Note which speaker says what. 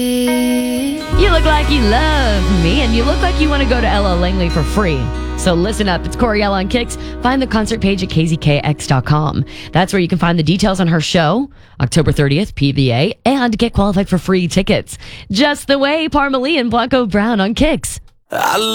Speaker 1: You look like you love me, and you look like you want to go to Ella Langley for free. So listen up. It's Coriella on Kicks. Find the concert page at kzkx.com. That's where you can find the details on her show, October 30th, PVA, and get qualified for free tickets. Just the way, Parmalee and Blanco Brown on Kicks.